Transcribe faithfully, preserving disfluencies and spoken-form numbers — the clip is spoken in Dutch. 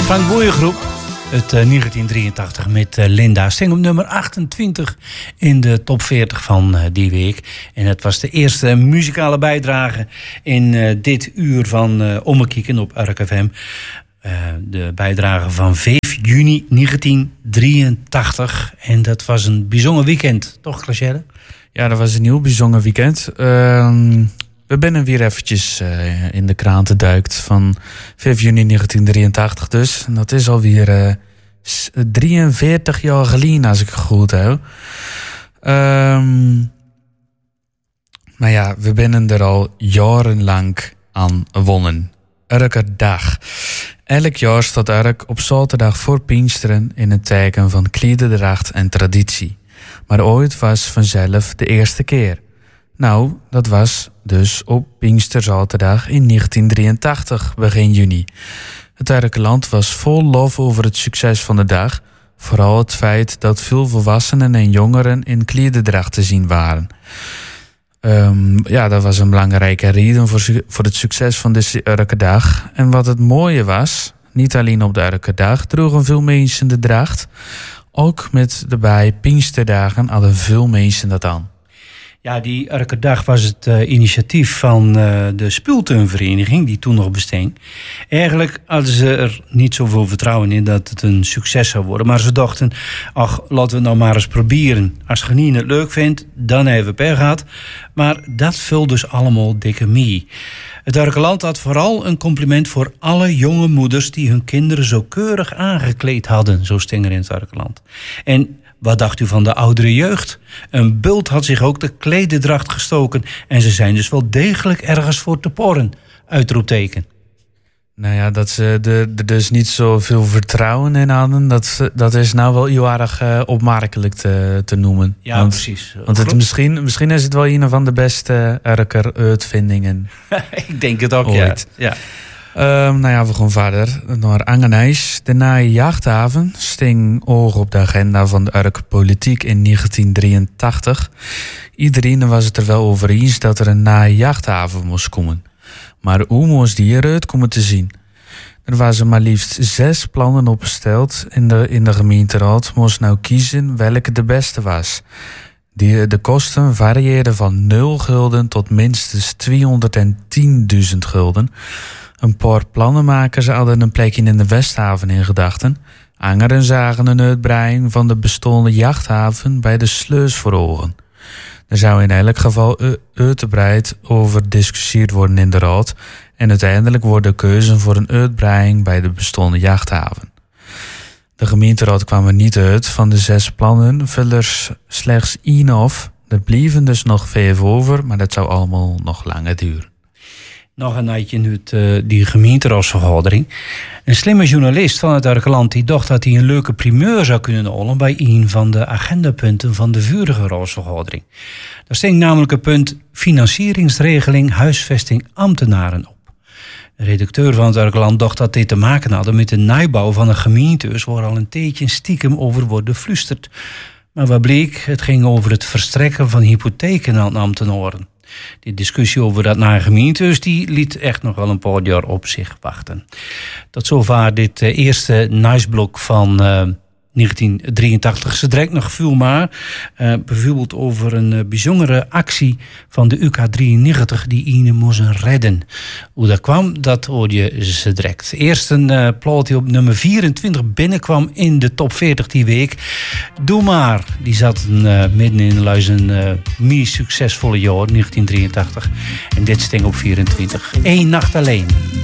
Frank Boeien-groep uit uh, negentien drieëntachtig met uh, Linda. Sting op nummer achtentwintig in de top veertig van uh, die week. En het was de eerste muzikale bijdrage in uh, dit uur van uh, Ommekieken op R K F M. Uh, de bijdrage van vijf juni negentien drieëntachtig. En dat was een bijzonder weekend, toch, Clachelle? Ja, dat was een heel bijzonder weekend. Uh, we zijn weer eventjes uh, in de kraan geduikt van vijf juni negentien drieëntachtig dus. En dat is alweer uh, drieënveertig jaar geleden, als ik het goed heb. Um, nou ja, we zijn er al jarenlang aan gewonnen. Elke dag. Elk jaar staat Urk op zaterdag voor Pinksteren in het teken van klederdracht en traditie. Maar ooit was vanzelf de eerste keer. Nou, dat was dus op Pinksterzaterdag in negentien drieëntachtig, begin juni. Het Urkerland was vol lof over het succes van de dag. Vooral het feit dat veel volwassenen en jongeren in klederdracht te zien waren. Um, ja, dat was een belangrijke reden voor, voor het succes van deze Urkerdag. En wat het mooie was, niet alleen op de Urkerdag droegen veel mensen de dracht. Ook met de bij Pinksterdagen hadden veel mensen dat aan. Ja, die Urkerdag was het uh, initiatief van uh, de Spultuinvereniging, die toen nog bestond. Eigenlijk hadden ze er niet zoveel vertrouwen in dat het een succes zou worden. Maar ze dachten, ach, laten we het nou maar eens proberen. Als Genien het leuk vindt, dan hebben we pech gehad. Maar dat vult dus allemaal dikke mee. Het Urkerland had vooral een compliment voor alle jonge moeders die hun kinderen zo keurig aangekleed hadden, zo stinger in het Urkerland. En wat dacht u van de oudere jeugd? Een bult had zich ook de klederdracht gestoken en ze zijn dus wel degelijk ergens voor te porren. Uitroepteken. Nou ja, dat ze er dus niet zoveel vertrouwen in hadden, dat, dat is nou wel heel erg uh, opmerkelijk te, te noemen. Ja, want, precies. Want het, misschien, misschien is het wel een van de beste Urker-uitvindingen. Ik denk het ook, ooit. ja. ja. Um, nou ja, we gaan verder naar Angenijs. De naaie jachthaven sting oog op de agenda van de Urk politiek in negentien drieëntachtig. Iedereen was het er wel over eens dat er een naaie jachthaven moest komen. Maar hoe moest die eruit komen te zien? Er waren maar liefst zes plannen opgesteld en de, in de gemeenteraad moest nou kiezen welke de beste was. Die, de kosten varieerden van nul gulden tot minstens tweehonderdtienduizend gulden. Een paar plannenmakers hadden een plekje in de Westhaven in gedachten. Anderen zagen een uitbreiding van de bestaande jachthaven bij de Sleus voor ogen. Er zou in elk geval uitgebreid over gediscussieerd worden in de raad. En uiteindelijk wordt de keuze voor een uitbreiding bij de bestaande jachthaven. De gemeenteraad kwam er niet uit. Van de zes plannen viel er slechts één af. Er bleven dus nog vijf over, maar dat zou allemaal nog langer duren. Nog een nightje uit uh, die gemeenteraadsvergadering. Een slimme journalist van het Urkerland die dacht dat hij een leuke primeur zou kunnen halen bij een van de agendapunten van de vorige raadsvergadering. Daar stond namelijk het punt financieringsregeling huisvesting ambtenaren op. De redacteur van het Urkerland dacht dat dit te maken had met de nijbouw van een gemeentehuis waar al een tijdje stiekem over wordt gefluisterd. Maar wat bleek, het ging over het verstrekken van hypotheken aan ambtenaren. Die discussie over dat naar gemeentehuis die liet echt nog wel een paar jaar op zich wachten. Tot zover dit uh, eerste niceblok van uh, negentien drieëntachtig. Ze direct nog veel maar. Uh, bijvoorbeeld over een uh, bijzondere actie van de U K drieënnegentig die Ine moesten redden. Hoe dat kwam, dat hoorde je ze direct. Eerst een uh, plaat die op nummer vierentwintig binnenkwam in de top veertig die week. Doe maar. Die zat uh, midden in een uh, meest succesvolle jaar, negentien drieëntachtig. En dit sting op vierentwintig. Eén nacht alleen.